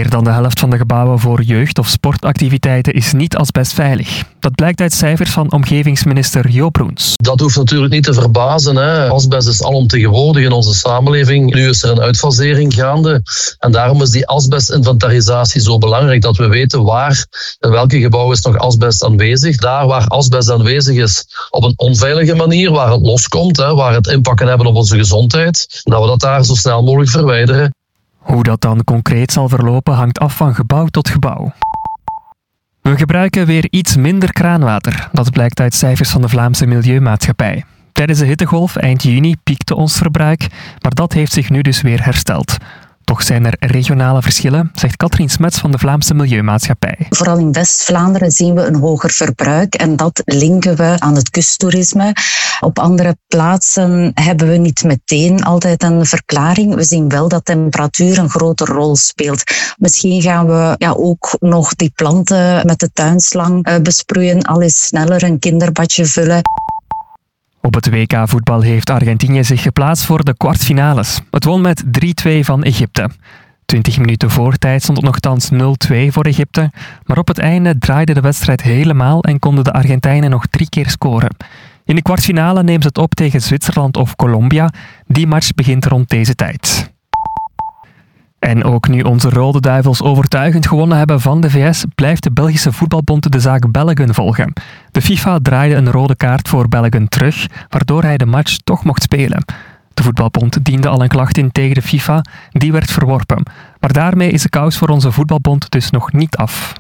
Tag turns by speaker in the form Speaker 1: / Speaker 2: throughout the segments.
Speaker 1: Meer dan de helft van de gebouwen voor jeugd- of sportactiviteiten is niet asbestveilig. Dat blijkt uit cijfers van omgevingsminister Jo Broens.
Speaker 2: Dat hoeft natuurlijk niet te verbazen. Asbest is alomtegenwoordig in onze samenleving. Nu is er een uitfasering gaande. En daarom is die asbestinventarisatie zo belangrijk. Dat we weten waar, in welke gebouw is nog asbest aanwezig. Daar waar asbest aanwezig is op een onveilige manier, waar het loskomt, waar het impact kan hebben op onze gezondheid. Dat we dat daar zo snel mogelijk verwijderen.
Speaker 1: Hoe dat dan concreet zal verlopen hangt af van gebouw tot gebouw. We gebruiken weer iets minder kraanwater. Dat blijkt uit cijfers van de Vlaamse Milieumaatschappij. Tijdens de hittegolf eind juni piekte ons verbruik, maar dat heeft zich nu dus weer hersteld. Toch zijn er regionale verschillen, zegt Katrien Smets van de Vlaamse Milieumaatschappij.
Speaker 3: Vooral in West-Vlaanderen zien we een hoger verbruik en dat linken we aan het kusttoerisme. Op andere plaatsen hebben we niet meteen altijd een verklaring. We zien wel dat temperatuur een grote rol speelt. Misschien gaan we ook nog die planten met de tuinslang besproeien, al eens sneller een kinderbadje vullen.
Speaker 1: Op het WK-voetbal heeft Argentinië zich geplaatst voor de kwartfinales. Het won met 3-2 van Egypte. 20 minuten voor tijd stond het nogthans 0-2 voor Egypte. Maar op het einde draaide de wedstrijd helemaal en konden de Argentijnen nog 3 keer scoren. In de kwartfinale nemen ze het op tegen Zwitserland of Colombia. Die match begint rond deze tijd. En ook nu onze Rode Duivels overtuigend gewonnen hebben van de VS, blijft de Belgische voetbalbond de zaak Bellingham volgen. De FIFA draaide een rode kaart voor Bellingham terug, waardoor hij de match toch mocht spelen. De voetbalbond diende al een klacht in tegen de FIFA, die werd verworpen. Maar daarmee is de kous voor onze voetbalbond dus nog niet af.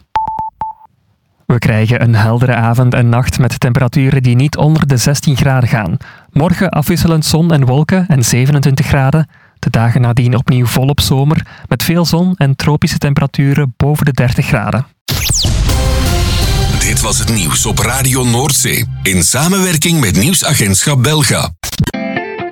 Speaker 1: We krijgen een heldere avond en nacht met temperaturen die niet onder de 16 graden gaan. Morgen afwisselend zon en wolken en 27 graden. De dagen nadien opnieuw volop zomer, met veel zon en tropische temperaturen boven de 30 graden.
Speaker 4: Dit was het nieuws op Radio Noordzee, in samenwerking met Nieuwsagentschap Belga.